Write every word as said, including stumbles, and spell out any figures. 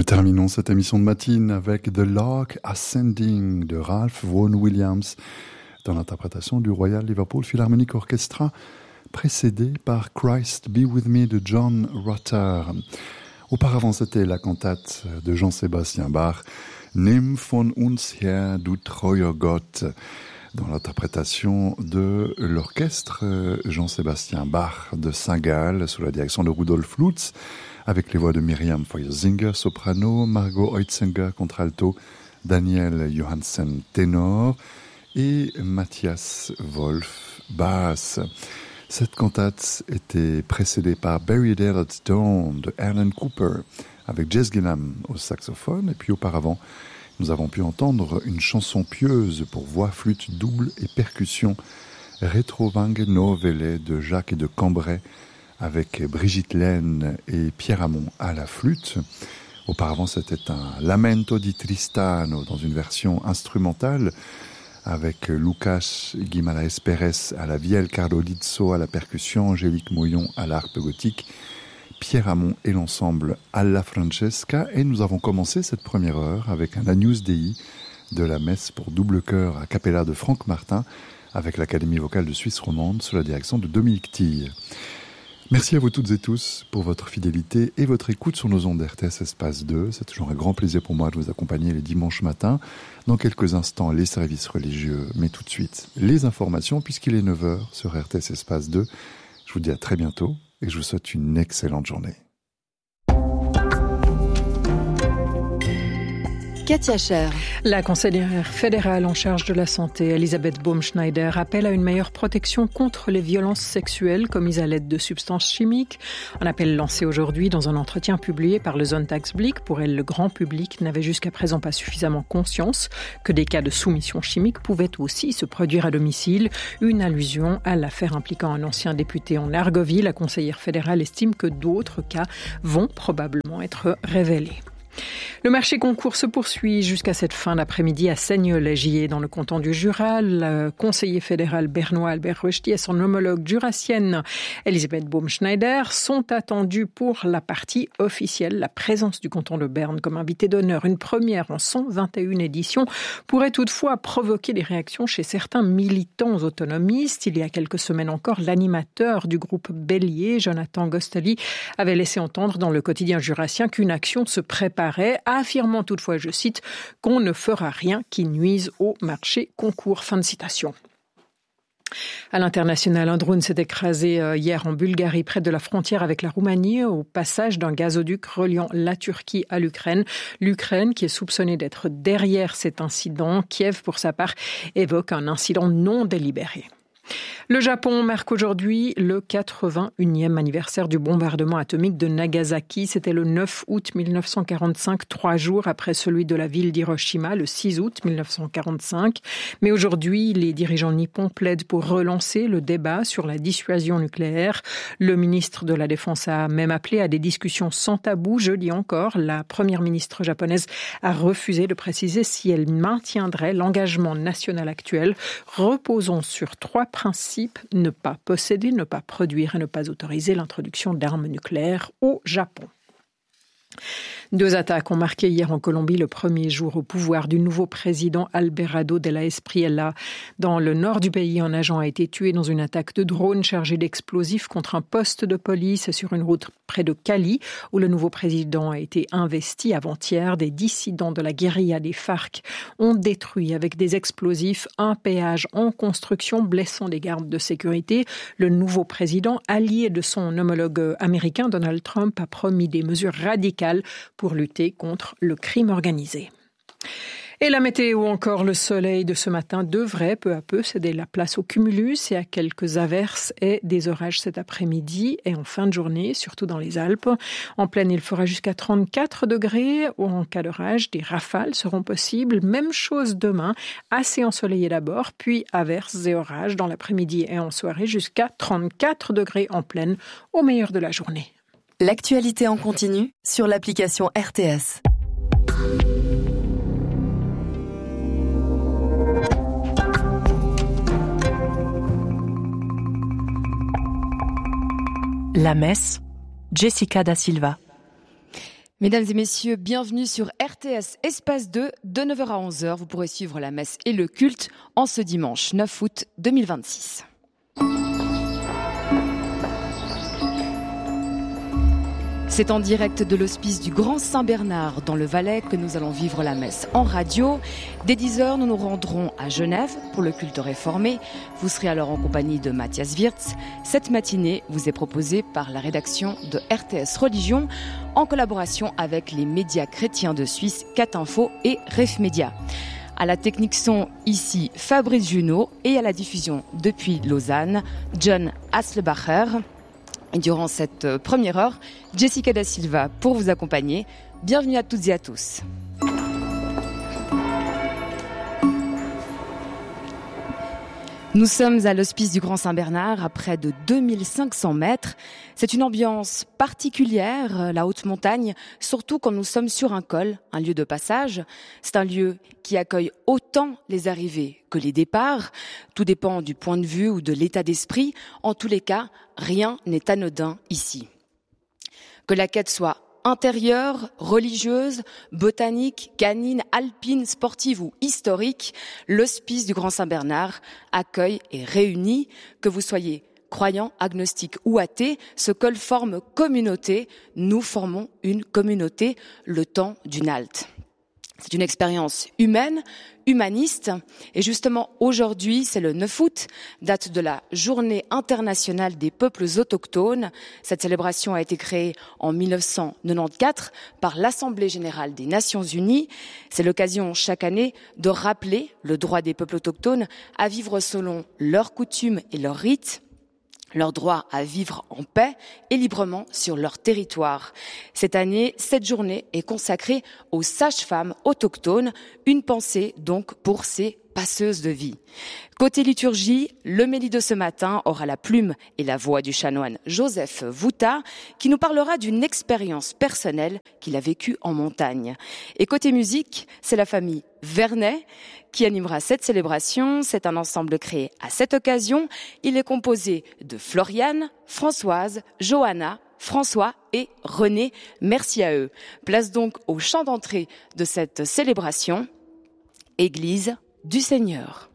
Nous terminons cette émission de matinée avec The Lark Ascending de Ralph Vaughan Williams dans l'interprétation du Royal Liverpool Philharmonic Orchestra, précédé par Christ Be With Me de John Rutter. Auparavant, c'était la cantate de Jean-Sébastien Bach, Nimm von uns her, du treuer Gott, dans l'interprétation de l'orchestre Jean-Sébastien Bach de Saint-Gall, sous la direction de Rudolf Lutz, avec les voix de Myriam Feuersinger, soprano, Margot Heutzinger, contralto, Daniel Johansen, ténor, et Matthias Wolf, basse. Cette cantate était précédée par Buried There at Dawn de Alan Cooper, avec Jess Gillam au saxophone, et puis auparavant, nous avons pu entendre une chanson pieuse pour voix, flûte, double et percussion, Retrovange Novelle de Jacques et de Cambrai, avec Brigitte Laine et Pierre Hamon à la flûte. Auparavant, c'était un Lamento di Tristano dans une version instrumentale, avec Lucas Guimaraes Pérez à la vielle, Carlo Lizzo à la percussion, Angélique Moyon à l'harpe gothique, Pierre Hamon et l'ensemble Alla Francesca. Et nous avons commencé cette première heure avec un Agnus Dei de la messe pour double chœur a cappella de Franck Martin, avec l'Académie vocale de Suisse romande sous la direction de Dominique Tille. Merci à vous toutes et tous pour votre fidélité et votre écoute sur nos ondes R T S Espace deux. C'est toujours un grand plaisir pour moi de vous accompagner les dimanches matins. Dans quelques instants, les services religieux, mais tout de suite, les informations, puisqu'il est neuf heures sur R T S Espace deux. Je vous dis à très bientôt et je vous souhaite une excellente journée. Katia Scher. La conseillère fédérale en charge de la santé, Elisabeth Baumschneider, appelle à une meilleure protection contre les violences sexuelles commises à l'aide de substances chimiques. Un appel lancé aujourd'hui dans un entretien publié par le Sonntagsblick. Pour elle, le grand public n'avait jusqu'à présent pas suffisamment conscience que des cas de soumission chimique pouvaient aussi se produire à domicile. Une allusion à l'affaire impliquant un ancien député en Argovie. La conseillère fédérale estime que d'autres cas vont probablement être révélés. Le marché concours se poursuit jusqu'à cette fin d'après-midi à Seignelay-Gier dans le canton du Jura. Le conseiller fédéral bernois Albert Rochety et son homologue jurassienne Elisabeth Baumschneider sont attendus pour la partie officielle. La présence du canton de Berne comme invité d'honneur, une première en cent vingt et une éditions, pourrait toutefois provoquer des réactions chez certains militants autonomistes. Il y a quelques semaines encore, l'animateur du groupe Bélier, Jonathan Gosteli, avait laissé entendre dans le quotidien jurassien qu'une action se préparait, affirmant toutefois, je cite, qu'on ne fera rien qui nuise au marché concours. Fin de citation. À l'international, un drone s'est écrasé hier en Bulgarie, près de la frontière avec la Roumanie, au passage d'un gazoduc reliant la Turquie à l'Ukraine. L'Ukraine, qui est soupçonnée d'être derrière cet incident, Kiev, pour sa part, évoque un incident non délibéré. Le Japon marque aujourd'hui le quatre-vingt-unième anniversaire du bombardement atomique de Nagasaki. C'était le neuf août mille neuf cent quarante-cinq, trois jours après celui de la ville d'Hiroshima, le six août mille neuf cent quarante-cinq. Mais aujourd'hui, les dirigeants nippons plaident pour relancer le débat sur la dissuasion nucléaire. Le ministre de la Défense a même appelé à des discussions sans tabou. Jeudi encore, la première ministre japonaise a refusé de préciser si elle maintiendrait l'engagement national actuel, reposant sur trois principes: ne pas posséder, ne pas produire et ne pas autoriser l'introduction d'armes nucléaires au Japon. Deux attaques ont marqué hier en Colombie le premier jour au pouvoir du nouveau président Alvarado de la Espriella. Dans le nord du pays, un agent a été tué dans une attaque de drone chargée d'explosifs contre un poste de police sur une route près de Cali, où le nouveau président a été investi avant-hier. Des dissidents de la guérilla des FARC ont détruit avec des explosifs un péage en construction, blessant des gardes de sécurité. Le nouveau président, allié de son homologue américain Donald Trump, a promis des mesures radicales pour lutter contre le crime organisé. Et la météo, encore le soleil de ce matin, devrait peu à peu céder la place au cumulus et à quelques averses et des orages cet après-midi et en fin de journée, surtout dans les Alpes. En pleine, il fera jusqu'à trente-quatre degrés. En cas d'orage, des rafales seront possibles. Même chose demain, assez ensoleillé d'abord, puis averses et orages dans l'après-midi et en soirée jusqu'à trente-quatre degrés en pleine au meilleur de la journée. L'actualité en continu sur l'application R T S. La messe, Jessica da Silva. Mesdames et messieurs, bienvenue sur R T S Espace deux de neuf heures à onze heures. Vous pourrez suivre la messe et le culte en ce dimanche neuf août deux mille vingt-six. C'est en direct de l'hospice du Grand Saint-Bernard dans le Valais que nous allons vivre la messe en radio. Dès dix heures, nous nous rendrons à Genève pour le culte réformé. Vous serez alors en compagnie de Matthias Wirtz. Cette matinée vous est proposée par la rédaction de R T S Religion en collaboration avec les médias chrétiens de Suisse, Cat Info et Ref Média. À la technique son, ici Fabrice Junot, et à la diffusion depuis Lausanne, John Haslebacher. Et durant cette première heure, Jessica Da Silva pour vous accompagner. Bienvenue à toutes et à tous. Nous sommes à l'hospice du Grand Saint-Bernard à près de deux mille cinq cents mètres. C'est une ambiance particulière, la haute montagne, surtout quand nous sommes sur un col, un lieu de passage. C'est un lieu qui accueille autant les arrivées que les départs. Tout dépend du point de vue ou de l'état d'esprit. En tous les cas, rien n'est anodin ici. Que la quête soit intérieure, religieuse, botanique, canine, alpine, sportive ou historique, l'hospice du Grand Saint-Bernard accueille et réunit, que vous soyez croyant, agnostique ou athée, ce col forme communauté. Nous formons une communauté, le temps d'une halte. C'est une expérience humaine, humaniste. Et justement, aujourd'hui, c'est le neuf août, date de la Journée internationale des peuples autochtones. Cette célébration a été créée en mille neuf cent quatre-vingt-quatorze par l'Assemblée générale des Nations unies. C'est l'occasion chaque année de rappeler le droit des peuples autochtones à vivre selon leurs coutumes et leurs rites, leur droit à vivre en paix et librement sur leur territoire. Cette année, cette journée est consacrée aux sages-femmes autochtones, une pensée donc pour ces passeuses de vie. Côté liturgie, le Mélie de ce matin aura la plume et la voix du chanoine Joseph Vouta, qui nous parlera d'une expérience personnelle qu'il a vécue en montagne. Et côté musique, c'est la famille Vernet qui animera cette célébration. C'est un ensemble créé à cette occasion. Il est composé de Floriane, Françoise, Johanna, François et René. Merci à eux. Place donc au chant d'entrée de cette célébration. Église du Seigneur.